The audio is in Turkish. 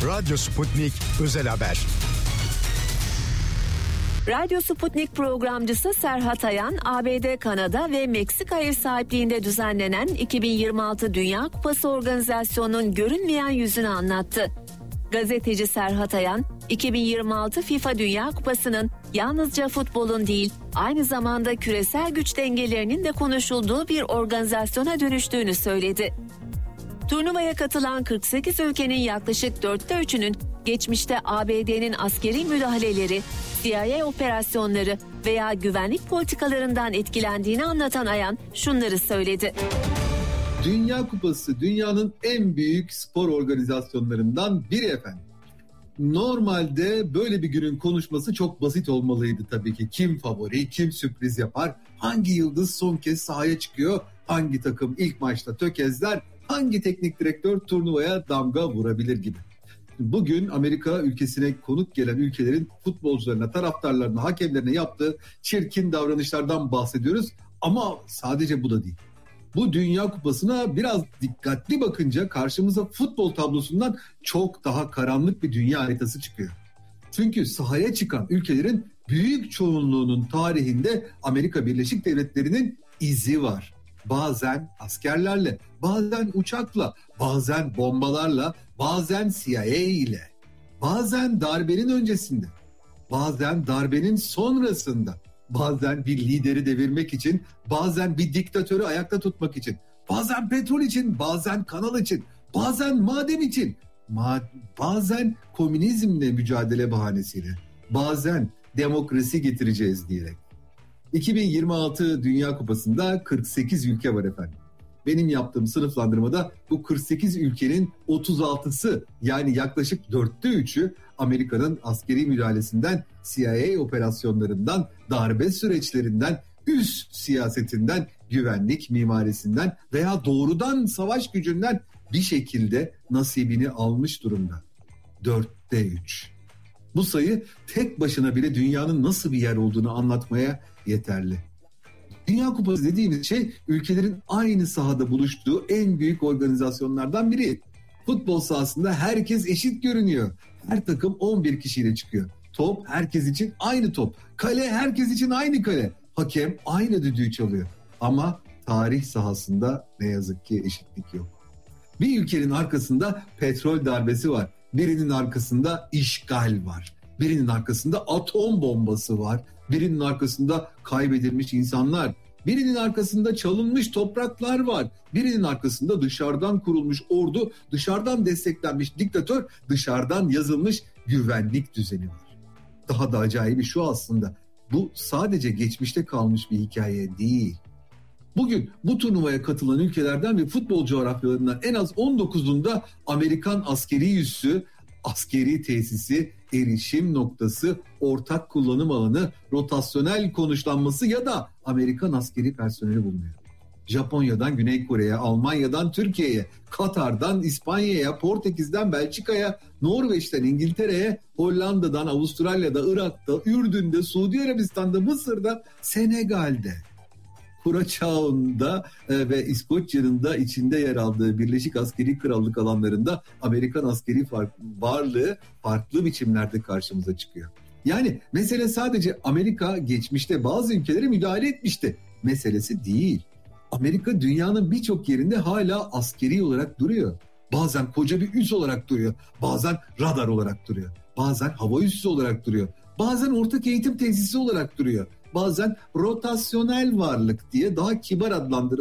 Radyo Sputnik Özel Haber. Radyo Sputnik programcısı Serhat Ayan, ABD, Kanada ve Meksika ev sahipliğinde düzenlenen 2026 Dünya Kupası organizasyonunun görünmeyen yüzünü anlattı. Gazeteci Serhat Ayan, 2026 FIFA Dünya Kupası'nın yalnızca futbolun değil, aynı zamanda küresel güç dengelerinin de konuşulduğu bir organizasyona dönüştüğünü söyledi. Turnuvaya katılan 48 ülkenin yaklaşık 3'ünün geçmişte ABD'nin askeri müdahaleleri, CIA operasyonları veya güvenlik politikalarından etkilendiğini anlatan Ayan şunları söyledi. Dünya Kupası dünyanın en büyük spor organizasyonlarından biri efendim. Normalde böyle bir günün konuşması çok basit olmalıydı tabii ki. Kim favori, kim sürpriz yapar, hangi yıldız son kez sahaya çıkıyor, hangi takım ilk maçta tökezler, hangi teknik direktör turnuvaya damga vurabilir gibi. Bugün Amerika ülkesine konuk gelen ülkelerin futbolcularına, taraftarlarına, hakemlerine yaptığı çirkin davranışlardan bahsediyoruz. Ama sadece bu da değil. Bu Dünya Kupası'na biraz dikkatli bakınca karşımıza futbol tablosundan çok daha karanlık bir dünya haritası çıkıyor. Çünkü sahaya çıkan ülkelerin büyük çoğunluğunun tarihinde Amerika Birleşik Devletleri'nin izi var. Bazen askerlerle, bazen uçakla, bazen bombalarla, bazen CIA ile, bazen darbenin öncesinde, bazen darbenin sonrasında, bazen bir lideri devirmek için, bazen bir diktatörü ayakta tutmak için, bazen petrol için, bazen kanal için, bazen maden için, bazen komünizmle mücadele bahanesiyle, bazen demokrasi getireceğiz diyerek. 2026 Dünya Kupası'nda 48 ülke var efendim. Benim yaptığım sınıflandırmada bu 48 ülkenin 36'sı yani yaklaşık 3'ü Amerika'nın askeri müdahalesinden, CIA operasyonlarından, darbe süreçlerinden, üst siyasetinden, güvenlik mimarisinden veya doğrudan savaş gücünden bir şekilde nasibini almış durumda. 3. Bu sayı tek başına bile dünyanın nasıl bir yer olduğunu anlatmaya yeterli. Dünya Kupası dediğimiz şey ülkelerin aynı sahada buluştuğu en büyük organizasyonlardan biri. Futbol sahasında herkes eşit görünüyor. Her takım 11 kişiyle çıkıyor. Top herkes için aynı top. Kale herkes için aynı kale. Hakem aynı düdüğü çalıyor. Ama tarih sahasında ne yazık ki eşitlik yok. Bir ülkenin arkasında petrol darbesi var. Birinin arkasında işgal var. Birinin arkasında atom bombası var. Birinin arkasında kaybedilmiş insanlar. Birinin arkasında çalınmış topraklar var. Birinin arkasında dışarıdan kurulmuş ordu, dışarıdan desteklenmiş diktatör, dışarıdan yazılmış güvenlik düzeni var. Daha da acayibi şu aslında. Bu sadece geçmişte kalmış bir hikaye değil. Bugün bu turnuvaya katılan ülkelerden ve futbol coğrafyalarından en az 19'unda Amerikan askeri üssü, askeri tesisi, erişim noktası, ortak kullanım alanı, rotasyonel konuşlanması ya da Amerikan askeri personeli bulunuyor. Japonya'dan Güney Kore'ye, Almanya'dan Türkiye'ye, Katar'dan İspanya'ya, Portekiz'den Belçika'ya, Norveç'ten İngiltere'ye, Hollanda'dan Avustralya'da, Irak'ta, Ürdün'de, Suudi Arabistan'da, Mısır'da, Senegal'de, Kuraçao'nda ve İskoçya'nın da içinde yer aldığı Birleşik Askeri Krallık alanlarında Amerikan askeri varlığı farklı biçimlerde karşımıza çıkıyor. Yani mesele sadece Amerika geçmişte bazı ülkelere müdahale etmişti meselesi değil. Amerika dünyanın birçok yerinde hala askeri olarak duruyor. Bazen koca bir üs olarak duruyor, bazen radar olarak duruyor, bazen hava üssü olarak duruyor, bazen ortak eğitim tesisi olarak duruyor. Bazen rotasyonel varlık diye daha kibar adlandırılıyor.